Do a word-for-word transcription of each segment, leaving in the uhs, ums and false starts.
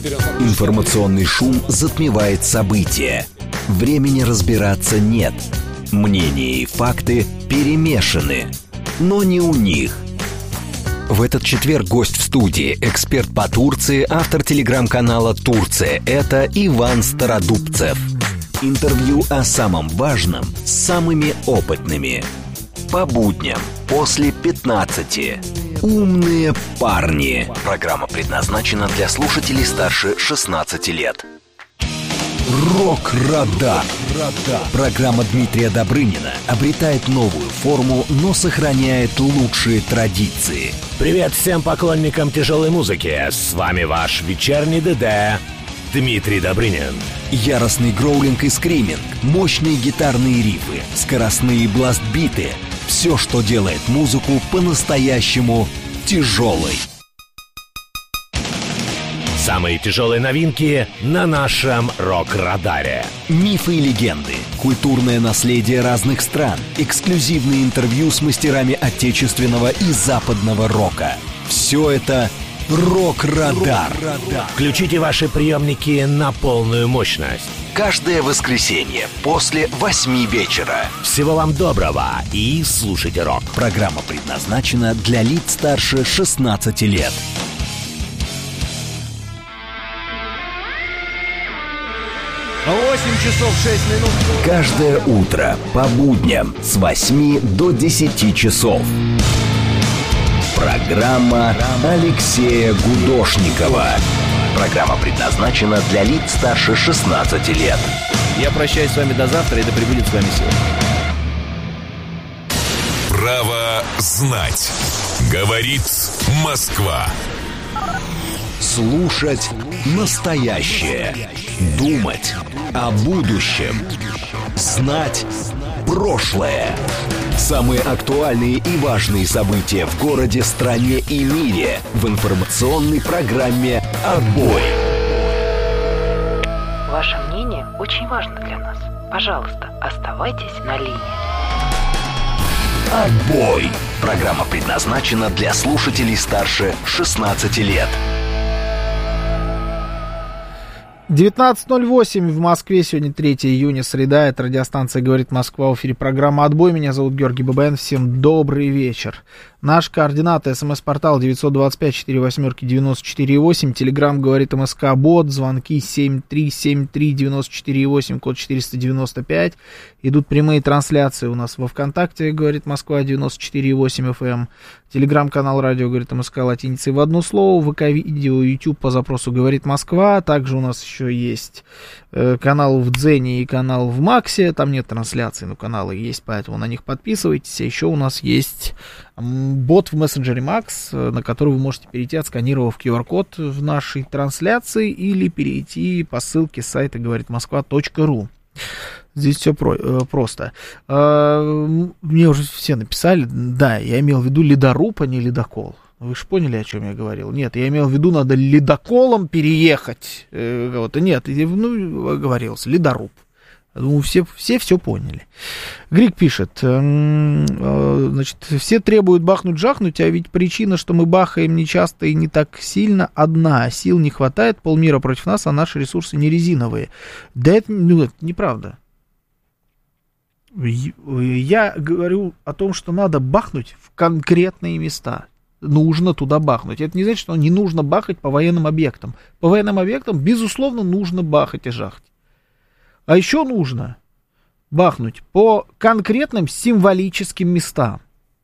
Информационный шум затмевает события. Времени разбираться нет. Мнения и факты перемешаны. Но не у них. В этот четверг гость в студии, эксперт по Турции, автор телеграм-канала «Турция. Это» Иван Стародубцев. Интервью о самом важном с самыми опытными. По будням после пятнадцати. «Умные парни». Программа предназначена для слушателей старше шестнадцати лет. Рок-радар. Программа Дмитрия Добрынина обретает новую форму, но сохраняет лучшие традиции. Привет всем поклонникам тяжелой музыки. С вами ваш вечерний ДД Дмитрий Добрынин. Яростный гроулинг и скриминг, мощные гитарные рифы, скоростные бласт-биты. Все, что делает музыку по-настоящему тяжелой. Самые тяжелые новинки на нашем рок-радаре. Мифы и легенды, культурное наследие разных стран, эксклюзивные интервью с мастерами отечественного и западного рока. Все это рок-радар. Включите ваши приемники на полную мощность. Каждое воскресенье после восьми вечера. Всего вам доброго и слушайте рок. Программа предназначена для лиц старше шестнадцати лет. восемь часов шесть минут. Каждое утро по будням с восьми до десяти часов. Программа Алексея Гудошникова. Программа предназначена для лиц старше шестнадцати лет. Я прощаюсь с вами до завтра, и да пребудет с вами сила. Право знать. Говорит Москва. Слушать настоящее. Думать о будущем. Знать прошлое. Самые актуальные и важные события в городе, стране и мире в информационной программе «Отбой». Ваше мнение очень важно для нас. Пожалуйста, оставайтесь на линии. «Отбой». Программа предназначена для слушателей старше шестнадцати лет. девятнадцать ноль восемь в Москве, сегодня третьего июня, среда, это радиостанция «Говорит Москва», в эфире программа «Отбой», меня зовут Георгий Бабаян, всем добрый вечер. Наши координаты: смс-портал девятьсот двадцать пять сорок восемь девяносто четыре восемь, телеграмм «Говорит МСК Бот», звонки семь три семь три девяносто четыре восемь, код четыреста девяносто пять, идут прямые трансляции у нас во ВКонтакте «Говорит Москва» девяносто четыре восемь эф эм, телеграм-канал радио «Говорит МСК» латиницей в одно слово, ВК-видео, YouTube по запросу «Говорит Москва», также у нас еще есть э, канал в Дзене и канал в Максе, там нет трансляции, но каналы есть, поэтому на них подписывайтесь. А еще у нас есть бот в мессенджере Макс, на который вы можете перейти, отсканировав ку ар-код в нашей трансляции, или перейти по ссылке с сайта говорит москва точка ру. Здесь все про, э, просто. Э, мне уже все написали, да, я имел в виду ледоруб, а не ледокол. Вы же поняли, о чем я говорил? Нет, я имел в виду, надо ледоколом переехать. Э, вот, нет, ну, оговорился, ледоруб. Ну, все, все все поняли. Грик пишет, э, э, значит, все требуют бахнуть-жахнуть, а ведь причина, что мы бахаем нечасто и не так сильно, одна. Сил не хватает, полмира против нас, а наши ресурсы не резиновые. Да это, ну, это неправда. Я говорю о том, что надо бахнуть в конкретные места. Нужно туда бахнуть. Это не значит, что не нужно бахать по военным объектам. По военным объектам, безусловно, нужно бахать и жахать. А еще нужно бахнуть по конкретным символическим местам.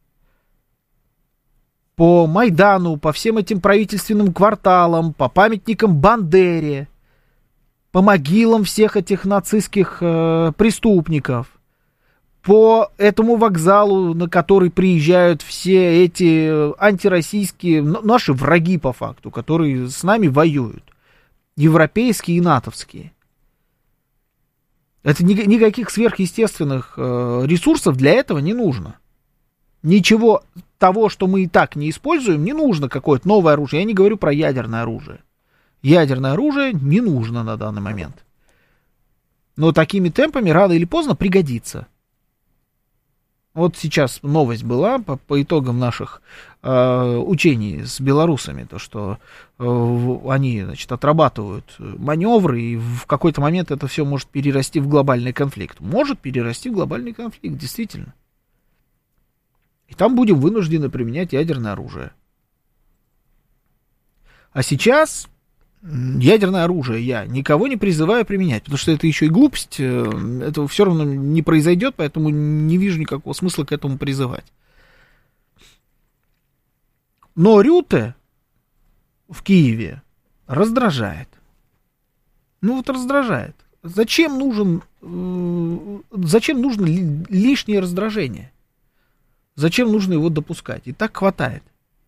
По Майдану, по всем этим правительственным кварталам, по памятникам Бандере, по могилам всех этих нацистских э, преступников, по этому вокзалу, на который приезжают все эти антироссийские, наши враги по факту, которые с нами воюют, европейские и натовские. Это ни, никаких сверхъестественных э, ресурсов для этого не нужно. Ничего того, что мы и так не используем, не нужно какое-то новое оружие. Я не говорю про ядерное оружие. Ядерное оружие не нужно на данный момент. Но такими темпами рано или поздно пригодится. Вот сейчас новость была по, по итогам наших э, учений с белорусами, то, что э, они, значит, отрабатывают маневры, и в какой-то момент это все может перерасти в глобальный конфликт. Может перерасти в глобальный конфликт, действительно. И там будем вынуждены применять ядерное оружие. А сейчас ядерное оружие я никого не призываю применять, потому что это еще и глупость, этого все равно не произойдет, поэтому не вижу никакого смысла к этому призывать. Но Рюте в Киеве раздражает. Ну вот раздражает. Зачем нужен, зачем нужно лишнее раздражение? Зачем нужно его допускать? И так хватает.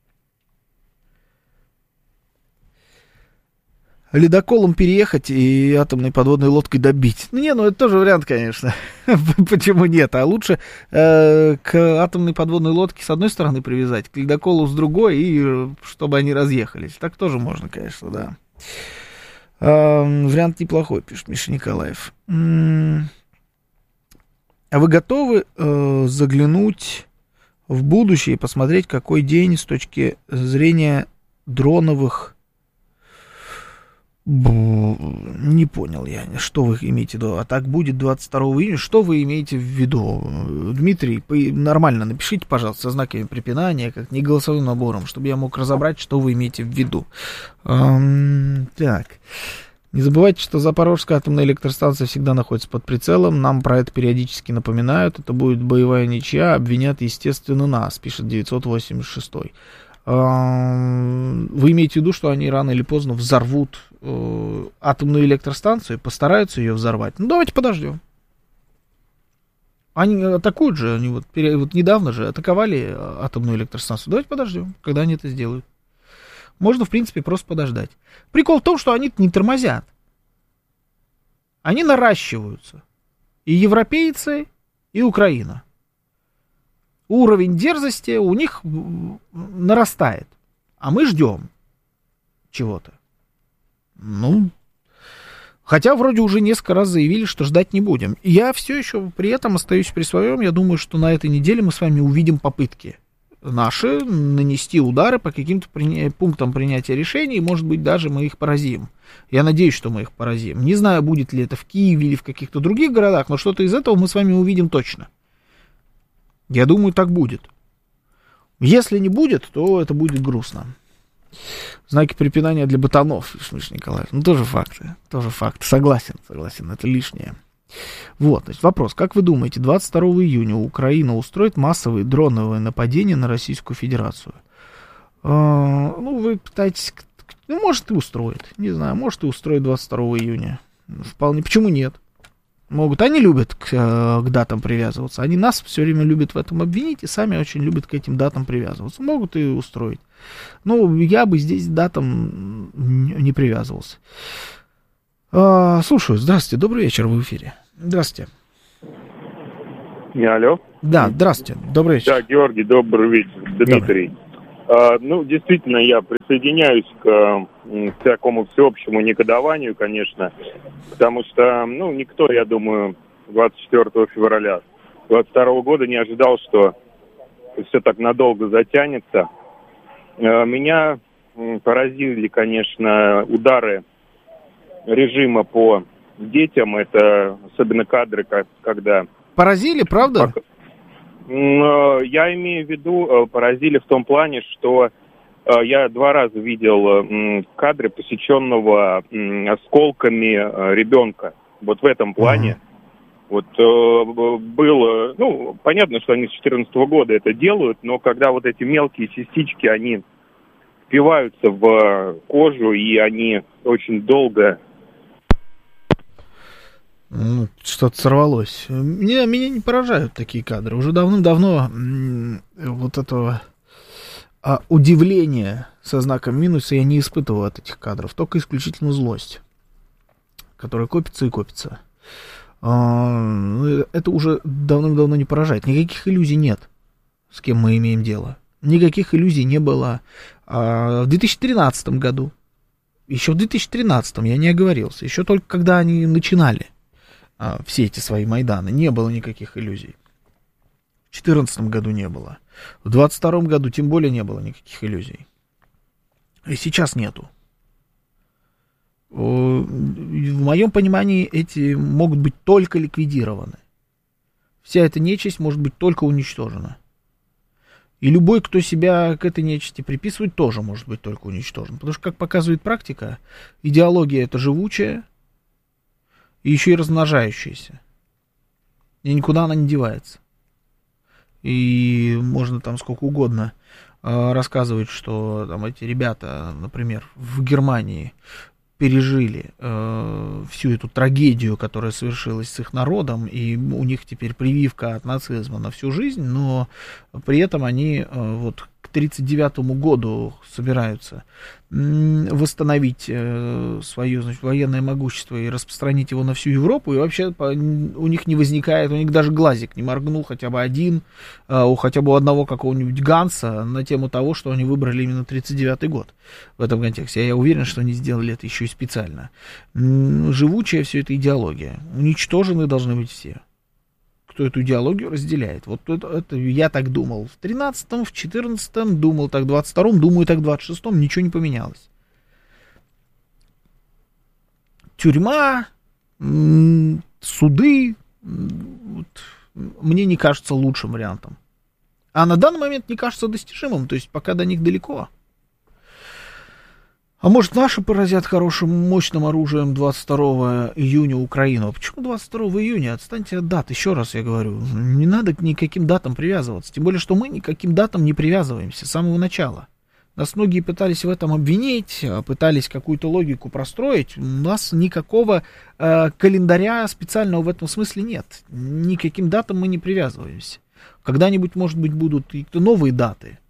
Ледоколом переехать и атомной подводной лодкой добить. Ну, не, ну это тоже вариант, конечно. Почему нет? А лучше э, к атомной подводной лодке с одной стороны привязать, к ледоколу с другой, и чтобы они разъехались. Так тоже можно, конечно, да. Э, вариант неплохой, пишет Миша Николаев. А вы готовы э, заглянуть в будущее и посмотреть, какой день с точки зрения дроновых... Не понял я, что вы имеете в виду. А так будет двадцать второго июня. Что вы имеете в виду? Дмитрий, нормально напишите, пожалуйста, со знаками препинания, как не голосовым набором, чтобы я мог разобрать, что вы имеете в виду. Эм, так. Не забывайте, что Запорожская атомная электростанция всегда находится под прицелом. Нам про это периодически напоминают. Это будет боевая ничья. Обвинят, естественно, нас, пишет девятьсот восемьдесят шестой. Вы имеете в виду, что они рано или поздно взорвут э, атомную электростанцию, постараются ее взорвать? Ну, давайте подождем. Они атакуют же, они вот, пере, вот недавно же атаковали атомную электростанцию. Давайте подождем, когда они это сделают. Можно, в принципе, просто подождать. Прикол в том, что они не тормозят. Они наращиваются. И европейцы, и Украина. Уровень дерзости у них нарастает. А мы ждем чего-то. Ну, хотя вроде уже несколько раз заявили, что ждать не будем. И я все еще при этом остаюсь при своем. Я думаю, что на этой неделе мы с вами увидим попытки наши нанести удары по каким-то при... пунктам принятия решений. Может быть, даже мы их поразим. Я надеюсь, что мы их поразим. Не знаю, будет ли это в Киеве или в каких-то других городах, но что-то из этого мы с вами увидим точно. Я думаю, так будет. Если не будет, то это будет грустно. Знаки препинания для ботанов, Миша Николаев. Ну, тоже факты. Тоже факты. Согласен, согласен. Это лишнее. Вот, значит, вопрос. Как вы думаете, двадцать второго июня Украина устроит массовые дроновые нападения на Российскую Федерацию? А, ну, вы пытаетесь... Ну, может, и устроит. Не знаю, может, и устроит двадцать второго июня. Вполне. Почему нет? Могут. Они любят к, к датам привязываться. Они нас все время любят в этом обвинить и сами очень любят к этим датам привязываться. Могут и устроить. Но я бы здесь к датам не привязывался. А, слушаю. Здравствуйте. Добрый вечер. Вы в эфире. Здравствуйте. Не, алло. Да, здравствуйте. Добрый вечер. Да, Георгий, добрый вечер. Дмитрий. А, ну, действительно, я присоединяюсь к, к такому всеобщему негодованию, конечно, потому что, ну, никто, я думаю, двадцать четвёртого февраля двадцать второго года не ожидал, что все так надолго затянется. А, меня поразили, конечно, удары режима по детям. Это особенно кадры, когда... Поразили, правда? Я имею в виду, поразили в том плане, что я два раза видел кадры посеченного осколками ребенка. Вот в этом плане. Mm-hmm. Вот было, ну, понятно, что они с четырнадцатого года это делают, но когда вот эти мелкие частички, они впиваются в кожу, и они очень долго... Ну, что-то сорвалось. Меня, меня не поражают такие кадры. Уже давным-давно м- вот этого а, удивления со знаком минуса я не испытывал от этих кадров. Только исключительно злость, которая копится и копится. А, это уже давным-давно не поражает. Никаких иллюзий нет, с кем мы имеем дело. Никаких иллюзий не было а, в две тысячи тринадцатом году. Еще в две тысячи тринадцатом я не оговорился. Еще только когда они начинали все эти свои Майданы, не было никаких иллюзий. В четырнадцатом году не было. В двадцать втором году тем более не было никаких иллюзий. И сейчас нету. В моем понимании эти могут быть только ликвидированы. Вся эта нечисть может быть только уничтожена. И любой, кто себя к этой нечисти приписывает, тоже может быть только уничтожен. Потому что, как показывает практика, идеология это живучая и еще и размножающаяся. И никуда она не девается. И можно там сколько угодно э, рассказывать, что там эти ребята, например, в Германии пережили э, всю эту трагедию, которая совершилась с их народом, и у них теперь прививка от нацизма на всю жизнь, но при этом они э, вот к тридцать девятому году собираются м- восстановить э, свое, значит, военное могущество и распространить его на всю Европу, и вообще по, у них не возникает, у них даже глазик не моргнул хотя бы один, э, у хотя бы у одного какого-нибудь Ганса на тему того, что они выбрали именно тридцать девятый год в этом контексте. Я уверен, что они сделали это еще и специально. М- живучая все это идеология. Уничтожены должны быть все, кто эту идеологию разделяет. Вот это, это я так думал в тринадцатом, в четырнадцатом, думал так в двадцать втором, думаю так в двадцать шестом, ничего не поменялось. Тюрьма, м- суды, м- вот, мне не кажется лучшим вариантом. А на данный момент не кажется достижимым, то есть пока до них далеко. А может, наши поразят хорошим, мощным оружием двадцать второго июня Украину? А почему двадцать второго июня? Отстаньте от дат, еще раз я говорю. Не надо к никаким датам привязываться. Тем более, что мы никаким датам не привязываемся с самого начала. Нас многие пытались в этом обвинить, пытались какую-то логику простроить. У нас никакого э, календаря специального в этом смысле нет. Никаким датам мы не привязываемся. Когда-нибудь, может быть, будут какие-то новые даты.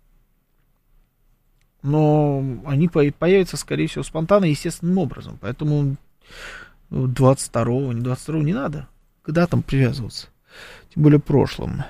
Но они появятся, скорее всего, спонтанно, естественным образом. Поэтому двадцать второго, не двадцать второго не надо к датам привязываться. Тем более прошлым.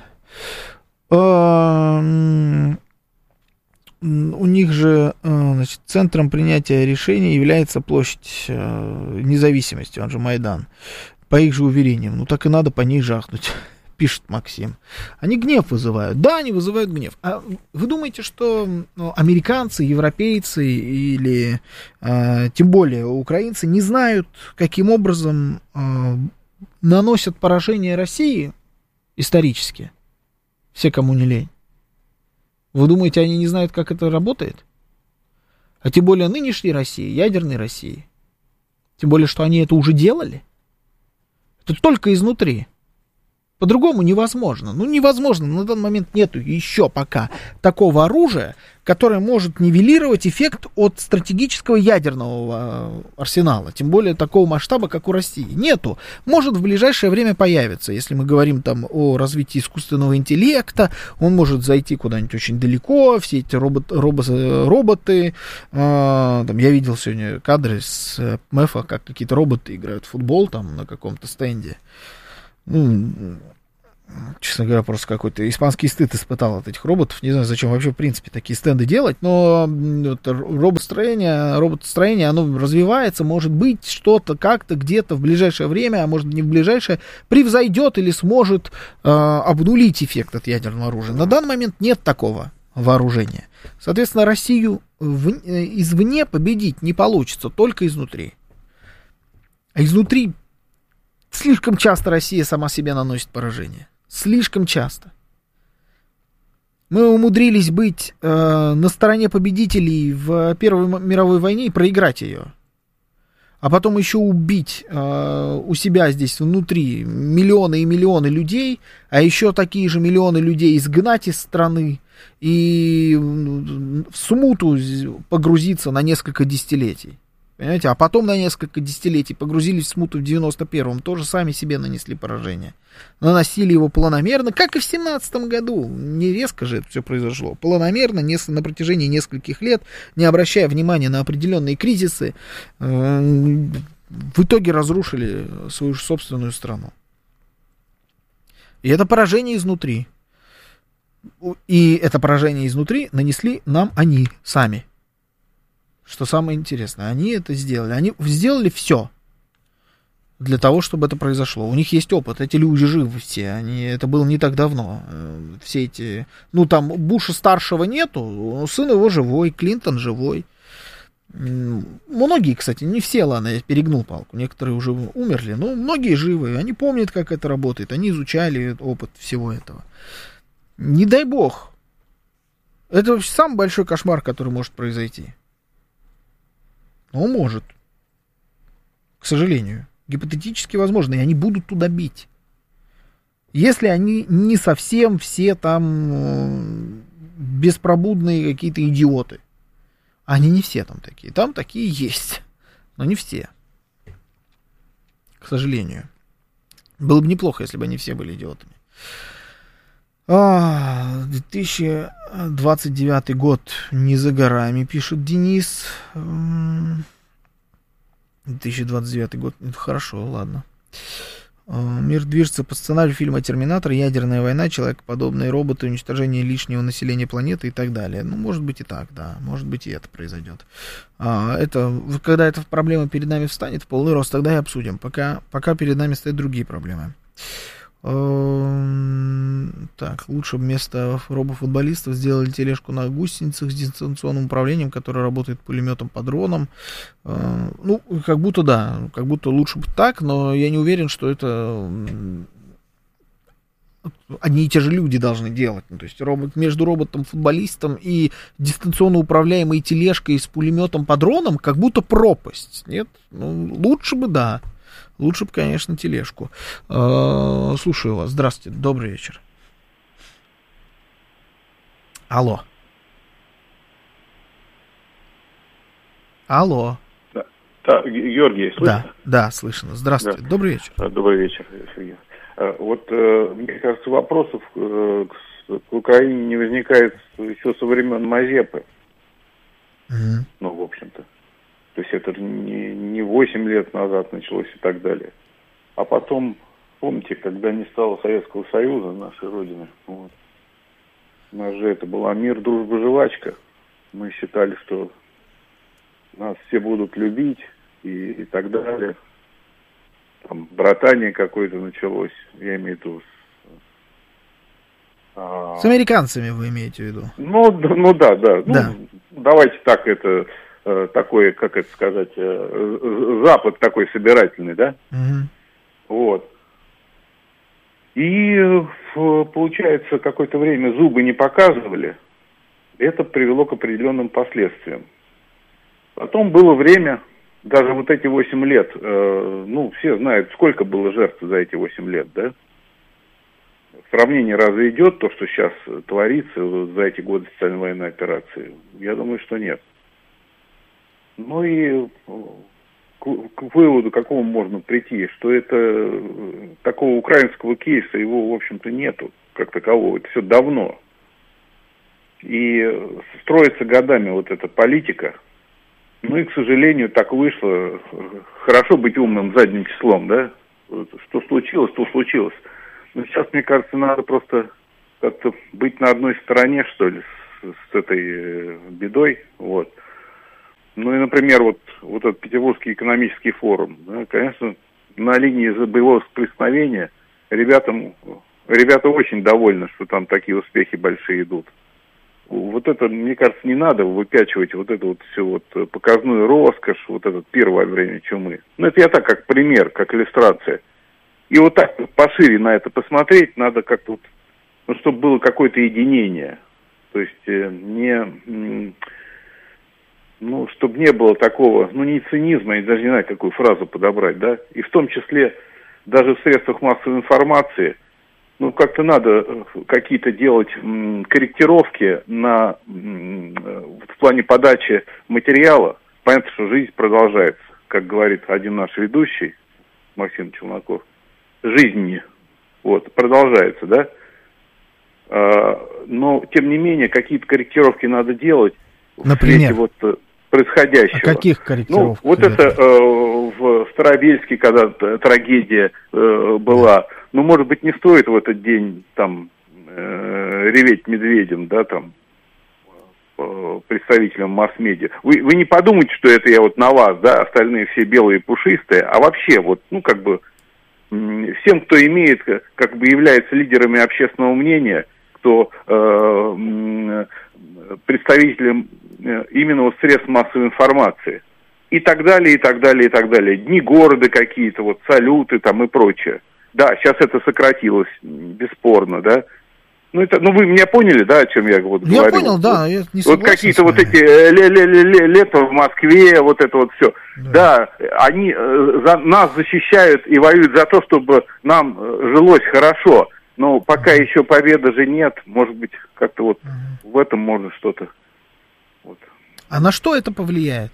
У них же, значит, центром принятия решений является площадь Независимости, он же Майдан. По их же уверениям. Ну так и надо по ней жахнуть. Пишет Максим. Они гнев вызывают. Да, они вызывают гнев. А вы думаете, что ну, американцы, европейцы или э, тем более украинцы не знают, каким образом э, наносят поражение России исторически? Все, кому не лень. Вы думаете, они не знают, как это работает? А тем более нынешней России, ядерной России. Тем более, что они это уже делали. Это только изнутри. По-другому невозможно. Ну, невозможно. На данный момент нету еще пока такого оружия, которое может нивелировать эффект от стратегического ядерного арсенала. Тем более такого масштаба, как у России. Нету. Может в ближайшее время появиться. Если мы говорим там о развитии искусственного интеллекта, он может зайти куда-нибудь очень далеко. Все эти робот, робо, роботы. Э, там, я видел сегодня кадры с МЭФа, как какие-то роботы играют в футбол там на каком-то стенде. Ну, честно говоря, просто какой-то испанский стыд испытал от этих роботов. Не знаю, зачем вообще, в принципе, такие стенды делать, но вот, роботостроение, роботостроение, оно развивается, может быть, что-то как-то где-то в ближайшее время, а может не в ближайшее, превзойдет или сможет э, обнулить эффект от ядерного оружия. На данный момент нет такого вооружения. Соответственно, Россию в, извне победить не получится, только изнутри. А изнутри слишком часто Россия сама себе наносит поражение. Слишком часто. Мы умудрились быть э, на стороне победителей в Первой мировой войне и проиграть ее. А потом еще убить э, у себя здесь внутри миллионы и миллионы людей, а еще такие же миллионы людей изгнать из страны и в смуту погрузиться на несколько десятилетий. Понимаете? А потом на несколько десятилетий погрузились в смуту в девяносто первом, тоже сами себе нанесли поражение. Наносили его планомерно, как и в семнадцатом году. Не резко же это все произошло. Планомерно, на протяжении нескольких лет, не обращая внимания на определенные кризисы, в итоге разрушили свою собственную страну. И это поражение изнутри. И это поражение изнутри нанесли нам они сами. Что самое интересное, они это сделали. Они сделали все. для того, чтобы это произошло. У них есть опыт, эти люди живы все, они, это было не так давно. Все эти, ну там Буша старшего нету, сын его живой, Клинтон живой. Многие, кстати, не все, ладно, я перегнул палку, некоторые уже умерли, но многие живы, они помнят, как это работает, они изучали опыт всего этого. Не дай бог, это самый большой кошмар, который может произойти. Он может, к сожалению, гипотетически возможно, и они будут туда бить. Если они не совсем все там беспробудные какие-то идиоты. Они не все там такие. Там такие есть, но не все. К сожалению. Было бы неплохо, если бы они все были идиотами. А, две тысячи двадцать девятый год не за горами, пишет Денис. две тысячи двадцать девятый год. Это хорошо, ладно. Мир движется по сценарию фильма «Терминатор», ядерная война, человекоподобные роботы, уничтожение лишнего населения планеты и так далее. Ну, может быть и так, да. Может быть и это произойдет. А, это, когда эта проблема перед нами встанет в полный рост, тогда и обсудим. Пока, пока перед нами стоят другие проблемы. Так, лучше бы вместо робофутболистов сделали тележку на гусеницах с дистанционным управлением, которая работает пулеметом по дронам. Ну, как будто да, как будто лучше бы так, но я не уверен, что это одни и те же люди должны делать. Ну, то есть робот, между роботом-футболистом и дистанционно управляемой тележкой с пулеметом по дронам как будто пропасть. Нет? Ну, лучше бы да. Лучше бы, конечно, тележку. Э-э, слушаю вас. Здравствуйте. Добрый вечер. Алло. Алло. Да, да, Георгий, слышно? Да, да, слышно. Здравствуйте. Да. Добрый вечер. Добрый вечер, Сергей. Вот, мне кажется, вопросов к Украине не возникает еще со времен Мазепы. Угу. Ну, в общем-то. То есть это не, не восемь лет назад началось и так далее. А потом, помните, когда не стало Советского Союза, нашей Родины, вот, у нас же это была мир, дружба, жвачка. Мы считали, что нас все будут любить и, и так далее. Там братание какое-то началось, я имею в виду. А... С американцами вы имеете в виду? Ну, ну да, да. да. Ну, давайте так это... такой, как это сказать, Запад такой собирательный, да? Угу. Вот. И получается, какое-то время зубы не показывали. Это привело к определенным последствиям. Потом было время, даже вот эти восемь лет, ну, все знают, сколько было жертв за эти восемь лет, да? Сравнение разве идет то, что сейчас творится за эти годы специальной военной операции? Я думаю, что нет. Ну и к, к выводу, к какому можно прийти, что это такого украинского кейса, его, в общем-то, нету как такового. Это все давно. И строится годами вот эта политика. Ну и, к сожалению, так вышло. Хорошо быть умным задним числом, да? Что случилось, то случилось. Но сейчас, мне кажется, надо просто как-то быть на одной стороне, что ли, с, с этой бедой, вот. Ну и, например, вот, вот этот Петербургский экономический форум, да, конечно, на линии боевого соприкосновения ребятам, ребята очень довольны, что там такие успехи большие идут. Вот это, мне кажется, не надо выпячивать вот эту вот всю вот показную роскошь, вот этот пир во время чумы. Ну это я так, как пример, как иллюстрация. И вот так пошире на это посмотреть, надо как-то вот, ну, чтобы было какое-то единение. То есть не... Ну, чтобы не было такого, ну, не цинизма, я даже не знаю, какую фразу подобрать, да, и в том числе даже в средствах массовой информации, ну, как-то надо какие-то делать м, корректировки на, м, в плане подачи материала. Понятно, что жизнь продолжается, как говорит один наш ведущий, Максим Челноков, жизнь, вот, продолжается, да, а, но, тем не менее, какие-то корректировки надо делать. Например? Вот происходящего. А каких корректировок? Ну, вот это э, в Старобельске, когда трагедия э, была, ну, может быть, не стоит в этот день там э, реветь медведем, да, там, представителям масс-медиа. Вы, вы не подумайте, что это я вот на вас, да, остальные все белые пушистые, а вообще вот, ну, как бы, всем, кто имеет, как бы является лидерами общественного мнения, кто э, представителем именно вот средств массовой информации, и так далее, и так далее, и так далее. Дни города какие-то, вот салюты там и прочее. Да, сейчас это сократилось, бесспорно, да. Ну, это, ну, вы меня поняли, да, о чем я вот я говорю? Я понял, да. Вот, я не вот какие-то вот эти лето в Москве, вот это вот все. Да, да они за, нас защищают и воюют за то, чтобы нам жилось хорошо. Но пока mm-hmm. еще победы же нет. Может быть, как-то вот mm-hmm. в этом можно что-то. Вот. А на что это повлияет?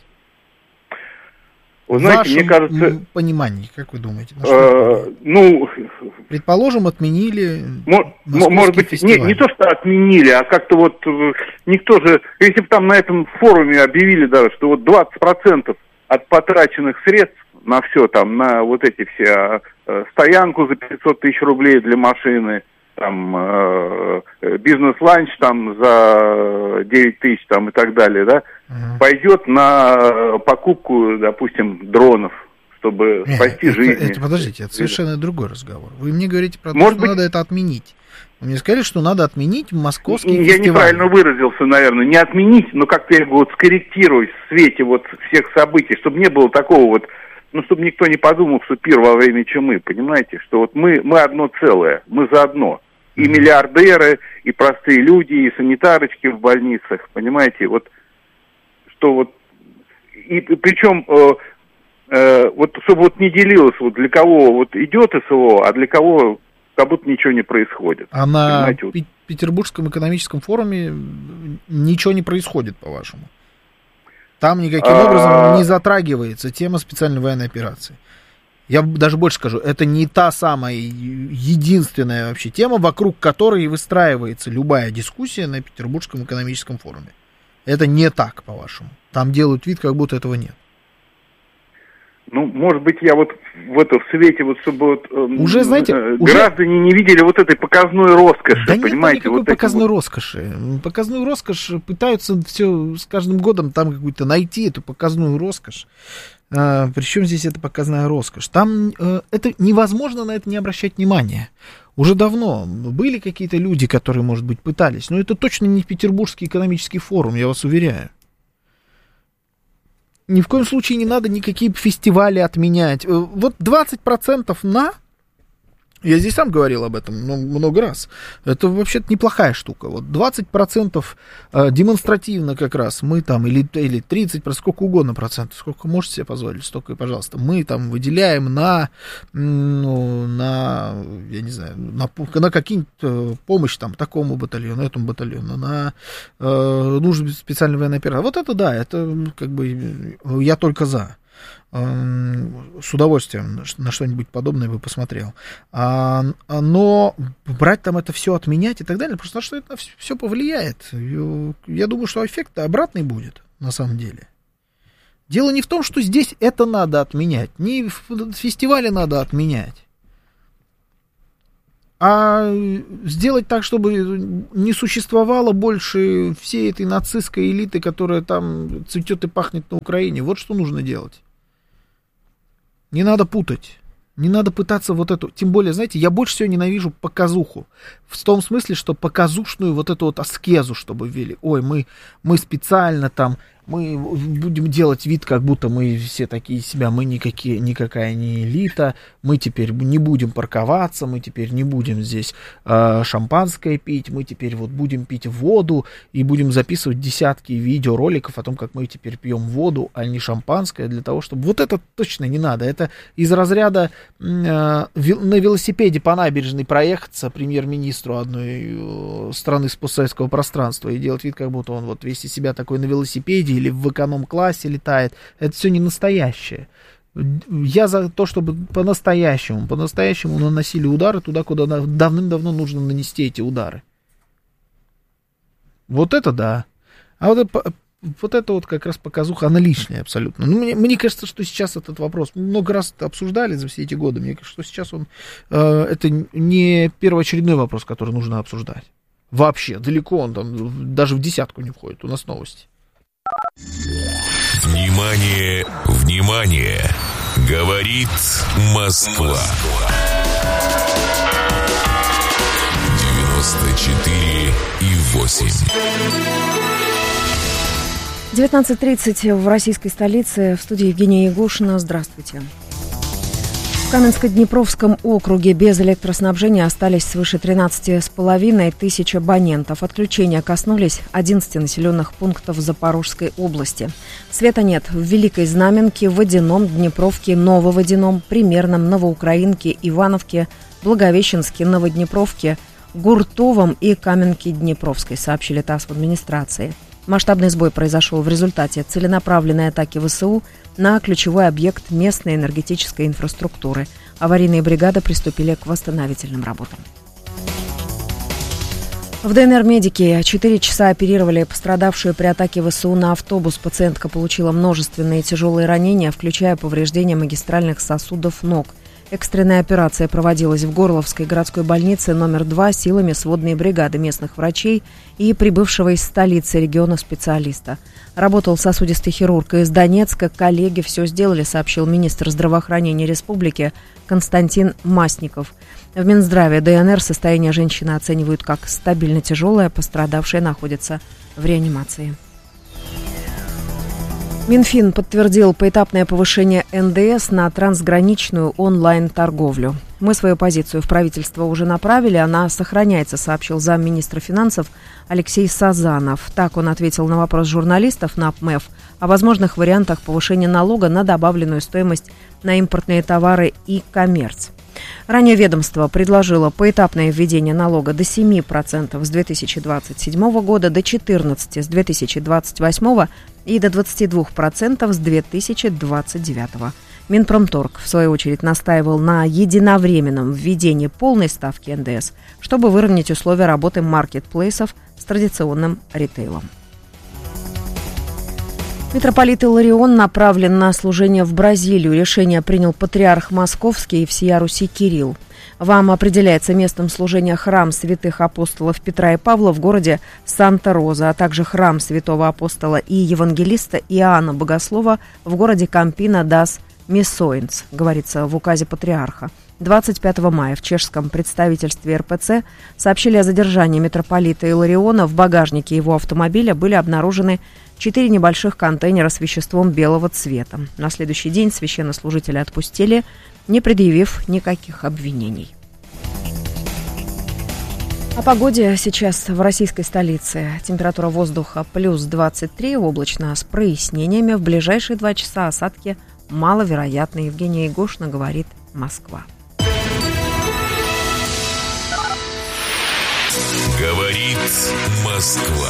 Вы знаете, мне кажется... понимании, как вы думаете? Э, ну... Предположим, отменили... Мо- может быть, не, не то, что отменили, а как-то вот никто же... Если бы там на этом форуме объявили даже, что вот двадцать процентов от потраченных средств на все там, на вот эти все э, стоянку за пятьсот тысяч рублей для машины, там э, бизнес-ланч там за девять тысяч там и так далее, да, uh-huh. пойдет на покупку, допустим, дронов, чтобы Нет, спасти это, жизни. Это, подождите, это совершенно другой разговор. Вы мне говорите про то, Может что быть... надо это отменить. Вы мне сказали, что надо отменить московский Я фестиваль. неправильно выразился, наверное. Не отменить, но как-то я вот скорректировать в свете вот всех событий, чтобы не было такого вот, ну, чтобы никто не подумал, что пир во время чумы, понимаете? Что вот мы, мы одно целое, мы заодно. И миллиардеры, и простые люди, и санитарочки в больницах, понимаете? Вот, что вот, и причем, э, э, вот, чтобы вот не делилось, вот для кого вот идет СВО, а для кого как будто ничего не происходит. А на вот. Петербургском экономическом форуме ничего не происходит, по-вашему? Там никаким а... образом не затрагивается тема специальной военной операции. Я даже больше скажу, это не та самая единственная вообще тема, вокруг которой выстраивается любая дискуссия на Петербургском экономическом форуме. Это не так, по-вашему. Там делают вид, как будто этого нет. Ну, может быть, я вот в этом свете, вот чтобы вот, уже, знаете, э, граждане уже... не видели вот этой показной роскоши, да понимаете? Нет никакой вот показной вот... роскоши. Показную роскошь пытаются все с каждым годом там какую-то найти, эту показную роскошь. А, причем здесь это показная роскошь? Там э, это невозможно на это не обращать внимания. Уже давно были какие-то люди, которые, может быть, пытались, но это точно не Петербургский экономический форум, я вас уверяю. Ни в коем случае не надо никакие фестивали отменять. Вот двадцать процентов на... Я здесь сам говорил об этом много раз. Это вообще-то неплохая штука. Вот двадцать процентов демонстративно как раз мы там, или, или тридцать процентов, сколько угодно процентов, сколько можете себе позволить, столько и пожалуйста. Мы там выделяем на, ну, на, я не знаю, на, на какие-нибудь помощь там такому батальону, этому батальону, на э, нужды специальной военной операции. Вот это да, это как бы я только за. С удовольствием на что-нибудь подобное бы посмотрел. А, но брать там это все, отменять и так далее, просто на что это все повлияет. Я думаю, что эффект обратный будет, на самом деле. Дело не в том, что здесь это надо отменять, не в фестивале надо отменять, а сделать так, чтобы не существовало больше всей этой нацистской элиты, которая там цветет и пахнет на Украине. Вот что нужно делать. Не надо путать. Не надо пытаться вот эту... Тем более, знаете, я больше всего ненавижу показуху. В том смысле, что показушную вот эту вот аскезу, чтобы ввели. Ой, мы, мы специально там... Мы будем делать вид, как будто мы все такие себя, мы никакие, никакая не элита, мы теперь не будем парковаться, мы теперь не будем здесь э, шампанское пить, мы теперь вот будем пить воду и будем записывать десятки видеороликов о том, как мы теперь пьем воду, а не шампанское, для того, чтобы... Вот это точно не надо. Это из разряда э, на велосипеде по набережной проехаться премьер-министру одной э, страны с постсоветского пространства и делать вид, как будто он вот весь из себя такой на велосипеде или в эконом-классе летает. Это все не настоящее. Я за то, чтобы по-настоящему, по-настоящему наносили удары туда, куда давным-давно нужно нанести эти удары. Вот это да. А вот это, вот это вот как раз показуха, она лишняя абсолютно. Ну, мне, мне кажется, что сейчас этот вопрос много раз обсуждали за все эти годы. Мне кажется, что сейчас он... Э, это не первоочередной вопрос, который нужно обсуждать. Вообще, далеко он там, даже в десятку не входит. У нас новости. Внимание, внимание! Говорит Москва. девяносто четыре и восемь. девятнадцать тридцать в российской столице. В студии Евгения Ягушина. Здравствуйте. В Каменско-Днепровском округе без электроснабжения остались свыше тринадцати с половиной тысяч абонентов. Отключения коснулись одиннадцати населенных пунктов Запорожской области. Света нет в Великой Знаменке, Водяном, Днепровке, Нововодяном, Примерном, Новоукраинке, Ивановке, Благовещенске, Новоднепровке, Гуртовом и Каменке-Днепровской, сообщили ТАСС в администрации. Масштабный сбой произошел в результате целенаправленной атаки ВСУ на ключевой объект местной энергетической инфраструктуры. Аварийные бригады приступили к восстановительным работам. В ДНР медики четыре часа оперировали пострадавшую при атаке ВСУ на автобус. Пациентка получила множественные тяжелые ранения, включая повреждения магистральных сосудов ног. Экстренная операция проводилась в Горловской городской больнице номер два силами сводной бригады местных врачей и прибывшего из столицы региона специалиста. Работал сосудистый хирург из Донецка. Коллеги все сделали, сообщил министр здравоохранения республики Константин Масников. В Минздраве ДНР состояние женщины оценивают как стабильно тяжелое, пострадавшая находится в реанимации. Минфин подтвердил поэтапное повышение эн дэ эс на трансграничную онлайн-торговлю. Мы свою позицию в правительство уже направили, она сохраняется, сообщил замминистра финансов Алексей Сазанов. Так он ответил на вопрос журналистов на ПМЭФ о возможных вариантах повышения налога на добавленную стоимость на импортные товары и коммерц. Ранее ведомство предложило поэтапное введение налога до семи процентов с две тысячи двадцать седьмого года, до четырнадцати процентов с две тысячи двадцать восьмого и до двадцати двух процентов с две тысячи двадцать девятого. Минпромторг, в свою очередь, настаивал на единовременном введении полной ставки эн дэ эс, чтобы выровнять условия работы маркетплейсов с традиционным ритейлом. Митрополит Илларион направлен на служение в Бразилию. Решение принял патриарх Московский и всея Руси Кирилл. Вам определяется местом служения храм святых апостолов Петра и Павла в городе Санта-Роза, а также храм святого апостола и евангелиста Иоанна Богослова в городе Кампина-дас-Миссоинц, говорится в указе патриарха. двадцать пятого мая в чешском представительстве эр пэ цэ сообщили о задержании митрополита Иллариона. В багажнике его автомобиля были обнаружены четыре небольших контейнера с веществом белого цвета. На следующий день священнослужителя отпустили, не предъявив никаких обвинений. О погоде сейчас в российской столице. Температура воздуха плюс двадцать три, облачно с прояснениями. В ближайшие два часа осадки маловероятны. Евгения Ягушина, говорит Москва. Говорит Москва.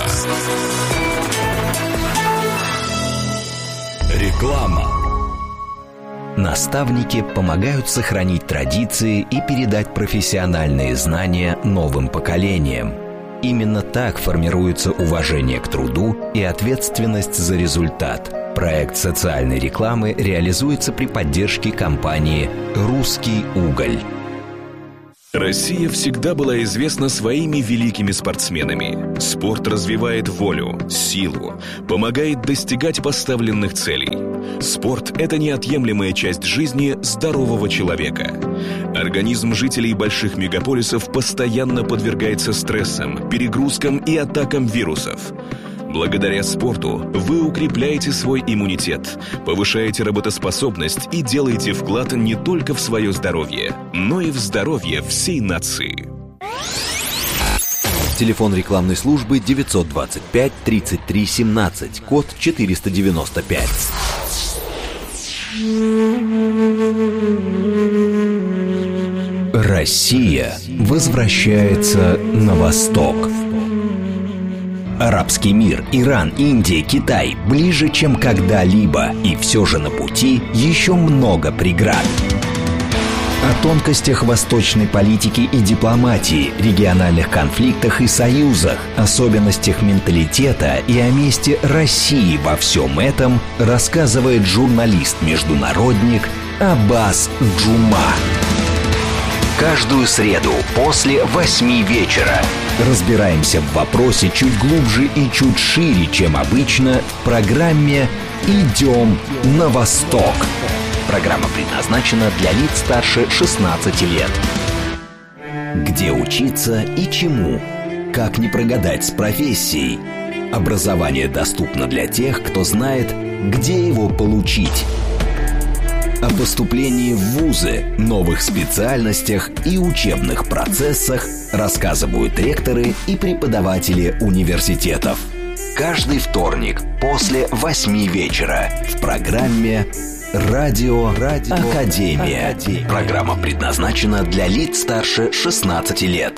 Реклама. Наставники помогают сохранить традиции и передать профессиональные знания новым поколениям. Именно так формируется уважение к труду и ответственность за результат. Проект социальной рекламы реализуется при поддержке компании «Русский уголь». Россия всегда была известна своими великими спортсменами. Спорт развивает волю, силу, помогает достигать поставленных целей. Спорт – это неотъемлемая часть жизни здорового человека. Организм жителей больших мегаполисов постоянно подвергается стрессам, перегрузкам и атакам вирусов. Благодаря спорту вы укрепляете свой иммунитет, повышаете работоспособность и делаете вклад не только в свое здоровье, но и в здоровье всей нации. Телефон рекламной службы девятьсот двадцать пять тридцать три семнадцать, код четыреста девяносто пять. Россия возвращается на восток. Арабский мир, Иран, Индия, Китай ближе, чем когда-либо, и все же на пути еще много преград. О тонкостях восточной политики и дипломатии, региональных конфликтах и союзах, особенностях менталитета и о месте России во всем этом рассказывает журналист-международник Аббас Джума. Каждую среду после восьми вечера разбираемся в вопросе чуть глубже и чуть шире, чем обычно, в программе «Идем на восток». Программа предназначена для лиц старше шестнадцати лет. Где учиться и чему? Как не прогадать с профессией? Образование доступно для тех, кто знает, где его получить. О поступлении в вузы, новых специальностях и учебных процессах рассказывают ректоры и преподаватели университетов. Каждый вторник после восьми вечера в программе «Радио, Радио Академия». Академия. Программа предназначена для лиц старше шестнадцати лет.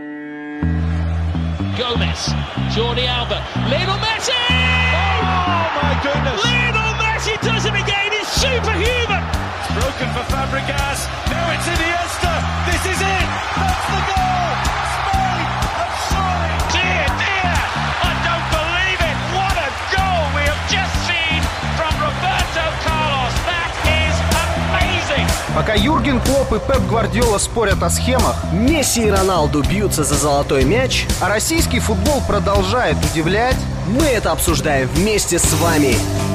Gomez, Jordi Alba, Lionel Messi! Oh my goodness! Lionel Messi does it again! It's superhuman! It's broken for Fabregas. Now it's Iniesta. This is it. That's the goal. Spain have surely. Dear, dear! I don't believe it. What a goal we have just seen from Roberto Carlos. That is amazing. Пока Юрген Клопп и Пеп Гвардиола спорят о схемах, Месси и Роналду бьются за золотой мяч, а российский футбол продолжает удивлять, мы это обсуждаем вместе с вами.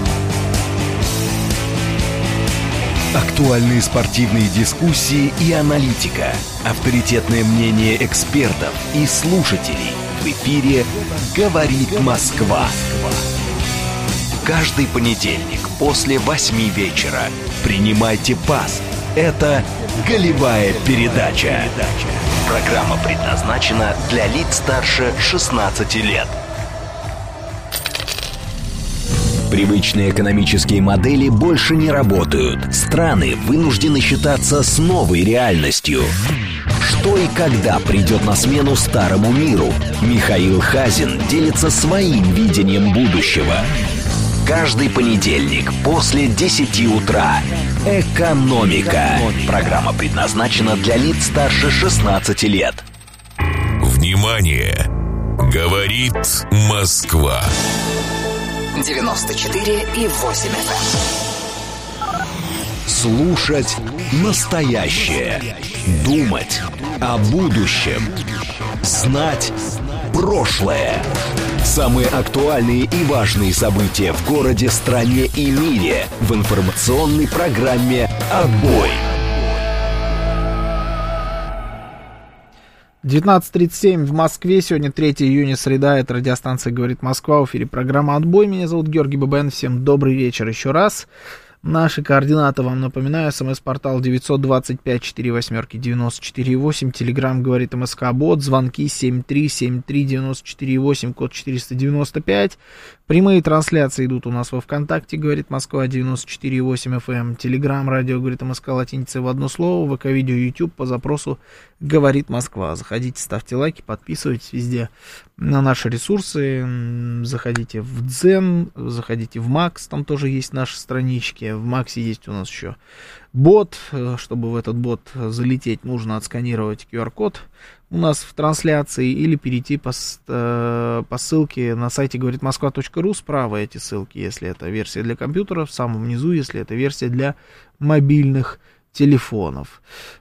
Актуальные спортивные дискуссии и аналитика. Авторитетное мнение экспертов и слушателей. В эфире «Говорит Москва». Каждый понедельник после восьми вечера принимайте пас. Это «Голевая передача». Программа предназначена для лиц старше шестнадцати лет. Привычные экономические модели больше не работают. Страны вынуждены считаться с новой реальностью. Что и когда придет на смену старому миру? Михаил Хазин делится своим видением будущего. Каждый понедельник после десяти утра. «Экономика». Программа предназначена для лиц старше шестнадцати лет. Внимание! Говорит Москва. девяносто четыре и восемь эф эм. Слушать настоящее. Думать о будущем. Знать прошлое. Самые актуальные и важные события в городе, стране и мире в информационной программе «Отбой». девятнадцать тридцать семь в Москве. Сегодня третьего июня, среда. Это радиостанция «Говорит Москва». В эфире программа «Отбой». Меня зовут Георгий Бабаян. Всем добрый вечер еще раз. Наши координаты вам напоминаю. СМС-портал девятьсот двадцать пять сорок восемь девяносто четыре восемь. Телеграм «Говорит МСК-бот». Звонки семь три семь три девяносто четыре восемь, код четыреста девяносто пять. Прямые трансляции идут у нас во ВКонтакте, «Говорит Москва», девяносто четыре восемь эф эм. Телеграм, радио «Говорит МСК», латиницей в одно слово. ВК-видео, YouTube по запросу «Говорит Москва». Заходите, ставьте лайки, подписывайтесь везде на наши ресурсы. Заходите в Дзен, заходите в Макс, там тоже есть наши странички. В Максе есть у нас еще бот. Чтобы в этот бот залететь, нужно отсканировать ку ар код у нас в трансляции или перейти по, по ссылке на сайте говорит москва точка ру. Справа эти ссылки, если это версия для компьютера, в самом низу, если это версия для мобильных телефонов.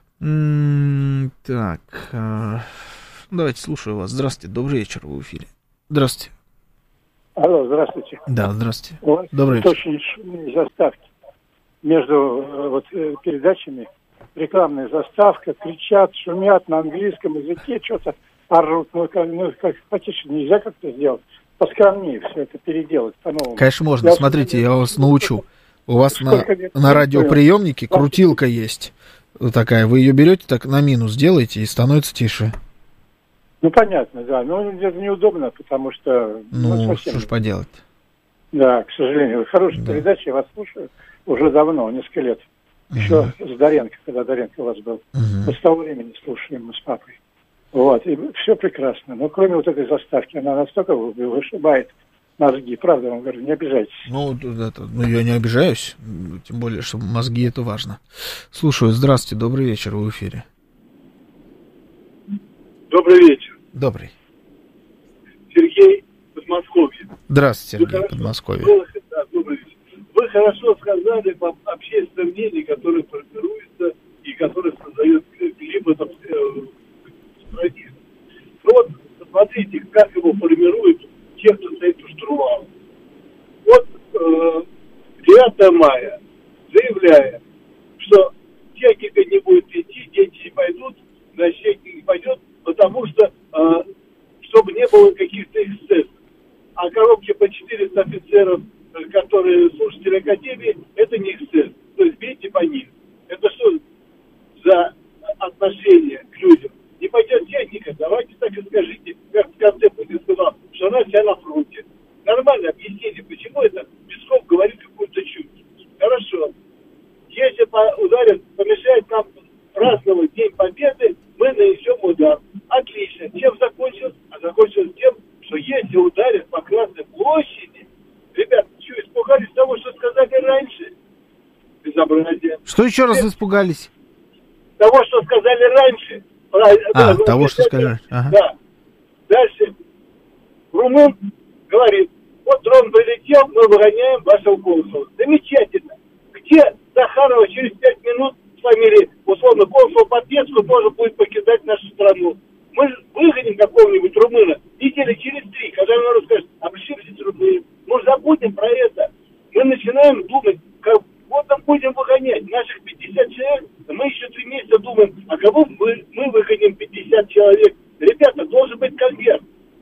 М-м- так, э- давайте, слушаю вас. Здравствуйте, добрый вечер, вы в эфире. Здравствуйте. Алло, здравствуйте. Да, здравствуйте. У вас добрый вечер. Очень шумные заставки между вот, передачами. Рекламная заставка, кричат, шумят на английском языке, что-то орут. Ну, как, ну, как потише нельзя как-то сделать. Поскромнее все это переделать по-новому. Конечно, можно. Я Смотрите, я вас научу. У вас на, на радиоприемнике крутилка есть такая. Вы ее берете, так на минус делаете, и становится тише. Ну, понятно, да. Но это неудобно, потому что... Ну, ну совсем... что ж поделать. Да, к сожалению. Хорошая да. передача, я вас слушаю уже давно, несколько лет. Еще uh-huh. с Доренко, когда Доренко у вас был. Uh-huh. Вот с того времени слушаем мы с папой. Вот, и все прекрасно. Но кроме вот этой заставки, она настолько вышибает мозги. Правда вам говорю, не обижайтесь. Ну, это, ну, я не обижаюсь. Тем более, что мозги это важно. Слушаю. Здравствуйте, добрый вечер, вы в эфире. Добрый вечер. Добрый. Сергей, Подмосковье. Здравствуйте, Сергей, вы Подмосковье. Вы, да, добрый вечер. Вы хорошо сказали по общественному мнению, которое формируется и которое создает климат офицеров, которые слушатели Академии, это не эксцесс. То есть бейте по ним. Это что за отношение к людям? Не пойдет техника, давайте так и скажите, как в конце Путин сказал, что она вся на фронте. Нормальное объяснение, почему это Песков говорит какую-то чушь. Хорошо. Если ударят, помешает нам праздновать День Победы, мы нанесем удар. Отлично. Чем закончилось? А закончилось тем, что если ударят по Красной площади, ребят, что, испугались того, что сказали раньше? Безобразие. Что еще раз испугались? Того, что сказали раньше. А, да, того, что сказали раньше. Ага. Да. Дальше. Румын говорит, вот дрон прилетел, мы выгоняем вашего консула. Замечательно. Где Захарова через пять минут с фамилией, условно, консул Попецку тоже будет покидать нашу страну? Мы выгоним какого-нибудь румына недели через три, когда народ скажет, а при чем здесь румын? Мы забудем про это. Мы начинаем думать, как вот там будем выгонять наших пятьдесят человек, мы еще три месяца думаем, а кого мы, мы выгоним пятьдесят человек? Ребята, должен быть конверт.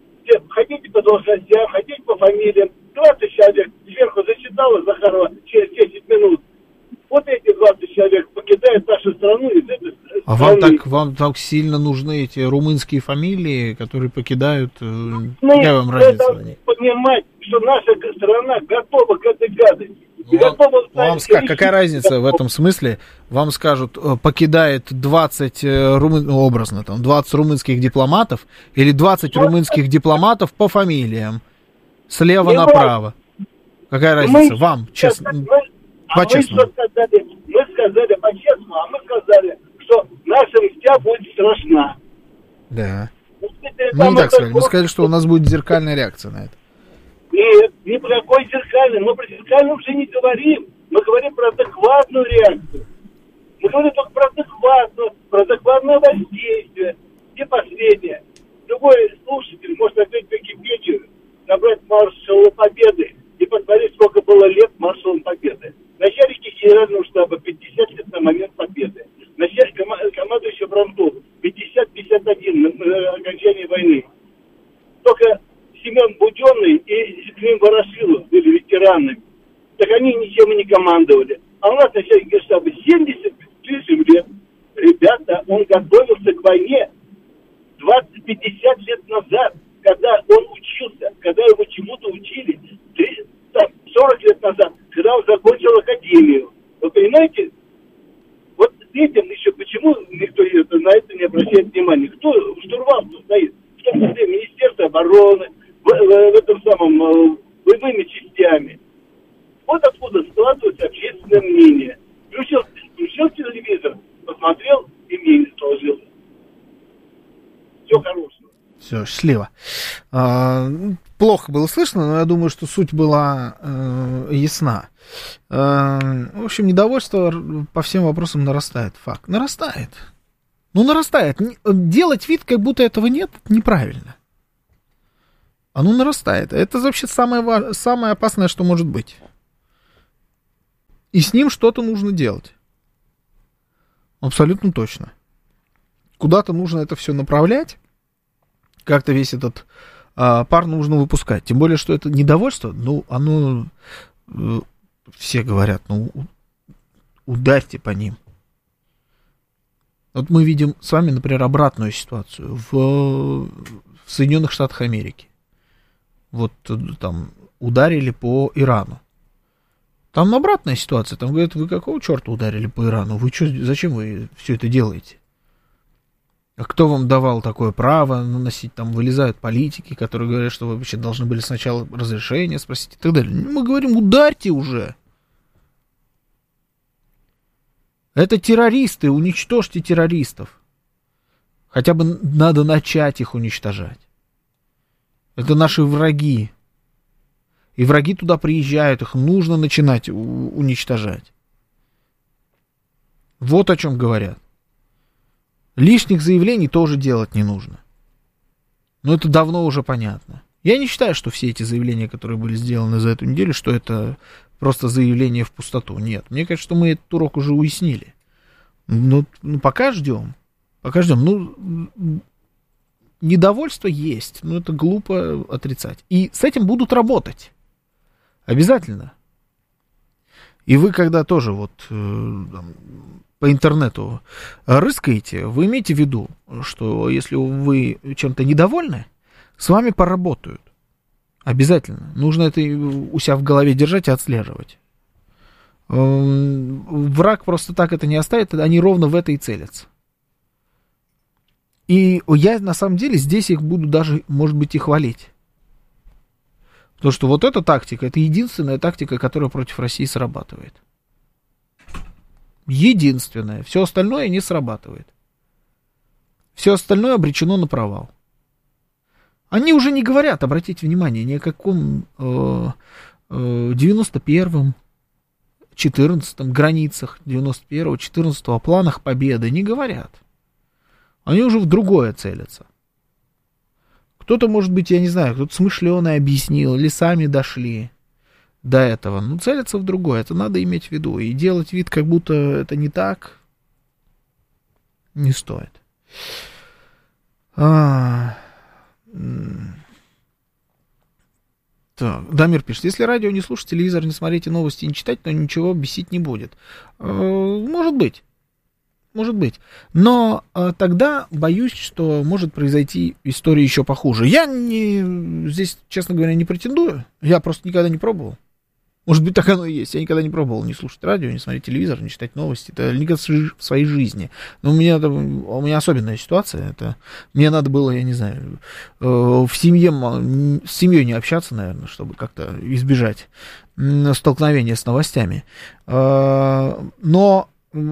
Хотите по должностям, хотите по фамилиям. двадцать человек сверху зачитала Захарова через десять минут. Вот эти двадцать человек покидают нашу страну из этой страны. А вам так, вам так сильно нужны эти румынские фамилии, которые покидают? Ну, я вам разница в них. Понимать, что наша страна готова к этой гадости. Вам, вам ска- какая разница в этом смысле? Вам скажут, покидает двадцать румын, ну, образно, там, двадцать румынских дипломатов или двадцать румынских дипломатов по фамилиям, слева не направо. Вам. Какая разница? Мы вам, честно, мы, по-честному. А мы, сказали, мы сказали по-честному, а мы сказали, что наша мстя будет страшна. Да. Мы не так сказали, мы сказали, что у нас будет зеркальная реакция на это. Нет, ни про какой зеркальный. Мы про зеркальную уже не говорим. Мы говорим про адекватную реакцию. Мы говорим только про адекватную, про адекватное воздействие. И последнее. Любой слушатель может открыть Википедию, набрать маршала Победы и посмотреть, сколько было лет маршалом Победы. Начальники генерального штаба пятьдесят лет на момент победы. Начальник командующий фронтов пятьдесят — пятьдесят один на окончании войны. Только Семен Буденный и Клим Ворошилов были ветеранами. Так они ничем и не командовали. А у нас начальник генштаба семьдесят лет. Ребята, он готовился к войне двадцать-пятьдесят лет назад, когда он учился, когда его чему-то учили, сорок лет назад, когда он закончил академию. Вы понимаете? Вот этим еще почему никто на это не обращает внимания? Кто штурвал стоит? В том числе Министерство обороны, в, в, в этом самом боевыми частями. Вот откуда складывается общественное мнение. Включил, включил телевизор, посмотрел и мнение сложил. Все хорошего. Все, счастливо. А, плохо было слышно, но я думаю, что суть была э, ясна. Э, в общем, недовольство по всем вопросам нарастает. Факт. Нарастает. Ну, нарастает. Делать вид, как будто этого нет, неправильно. Оно нарастает. Это вообще самое, самое опасное, что может быть. И с ним что-то нужно делать. Абсолютно точно. Куда-то нужно это все направлять. Как-то весь этот а, пар нужно выпускать. Тем более, что это недовольство, ну, оно, э, все говорят, ну, ударьте по ним. Вот мы видим с вами, например, обратную ситуацию в, в Соединенных Штатах Америки. Вот там ударили по Ирану. Там обратная ситуация. Там говорят, вы какого черта ударили по Ирану? Вы что, зачем вы все это делаете? А кто вам давал такое право наносить? Там вылезают политики, которые говорят, что вы вообще должны были сначала разрешение спросить и так далее. Мы говорим, ударьте уже. Это террористы, уничтожьте террористов. Хотя бы надо начать их уничтожать. Это наши враги. И враги туда приезжают, их нужно начинать уничтожать. Вот о чем говорят. Лишних заявлений тоже делать не нужно. Но это давно уже понятно. Я не считаю, что все эти заявления, которые были сделаны за эту неделю, что это просто заявление в пустоту. Нет, мне кажется, что мы этот урок уже уяснили. Но ну, пока ждем. Пока ждем. Ну, недовольство есть, но это глупо отрицать. И с этим будут работать. Обязательно. И вы, когда тоже вот э, по интернету рыскаете, вы имейте в виду, что если вы чем-то недовольны, с вами поработают. Обязательно. Нужно это у себя в голове держать и отслеживать. Э, враг просто так это не оставит, они ровно в это и целятся. И я, на самом деле, здесь их буду даже, может быть, и хвалить. Потому что вот эта тактика, это единственная тактика, которая против России срабатывает. Единственная. Все остальное не срабатывает. Все остальное обречено на провал. Они уже не говорят, обратите внимание, ни о каком э, э, девяносто первом, четырнадцатом границах девяносто первого, четырнадцатого, о планах победы не говорят. Они уже в другое целятся. Кто-то, может быть, я не знаю, кто-то смышленый объяснил, или сами дошли до этого. Но целятся в другое, это надо иметь в виду. И делать вид, как будто это не так, не стоит. А... Так, Дамир пишет, если радио не слушать, телевизор не смотреть и новости не читать, то ничего бесить не будет. Может быть. Может быть. Но э, тогда боюсь, что может произойти история еще похуже. Я не, здесь, честно говоря, не претендую. Я просто никогда не пробовал. Может быть, так оно и есть. Я никогда не пробовал не слушать радио, не смотреть телевизор, не читать новости. Это никогда в своей жизни. Но у меня, у меня особенная ситуация. Это, мне надо было, я не знаю, э, в семье, с семьей не общаться, наверное, чтобы как-то избежать столкновения с новостями. Э, но...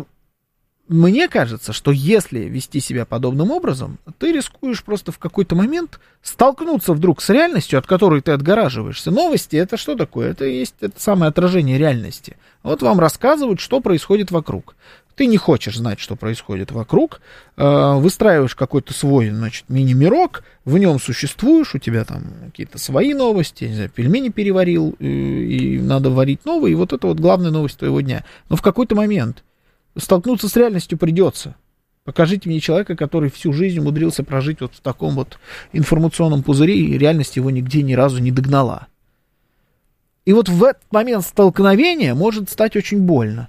Мне кажется, что если вести себя подобным образом, ты рискуешь просто в какой-то момент столкнуться вдруг с реальностью, от которой ты отгораживаешься. Новости — это что такое? Это есть это самое отражение реальности. Вот вам рассказывают, что происходит вокруг. Ты не хочешь знать, что происходит вокруг, э, выстраиваешь какой-то свой, значит, мини-мирок, в нем существуешь, у тебя там какие-то свои новости, не знаю, пельмени переварил, э, и надо варить новые, и вот это вот главная новость твоего дня. Но в какой-то момент столкнуться с реальностью придется. Покажите мне человека, который всю жизнь умудрился прожить вот в таком вот информационном пузыре, и реальность его нигде ни разу не догнала. И вот в этот момент столкновения может стать очень больно.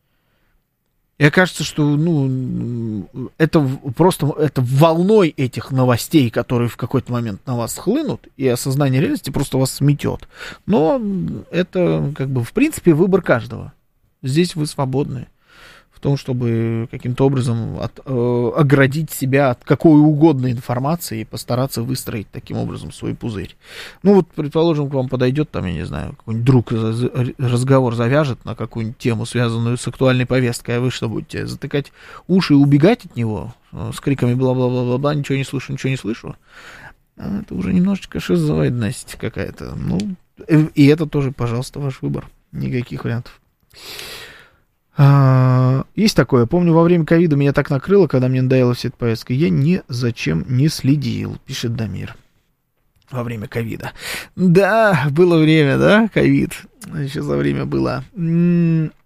И окажется, что ну, это просто это волной этих новостей, которые в какой-то момент на вас хлынут, и осознание реальности просто вас сметет. Но это, как бы, в принципе, выбор каждого. Здесь вы свободны в том, чтобы каким-то образом от, э, оградить себя от какой угодно информации и постараться выстроить таким образом свой пузырь. Ну вот, предположим, к вам подойдет, там, я не знаю, какой-нибудь друг разговор завяжет на какую-нибудь тему, связанную с актуальной повесткой, а вы что, будете затыкать уши и убегать от него с криками бла-бла-бла-бла-бла, ничего не слышу, ничего не слышу? Это уже немножечко шизоидность какая-то. Ну, и это тоже, пожалуйста, ваш выбор. Никаких вариантов. А, есть такое. Помню, во время ковида меня так накрыло, когда мне надоела вся эта повестка. Я ни за чем не следил, пишет Дамир. Во время ковида. Да, было время, да, ковид. Еще за время было.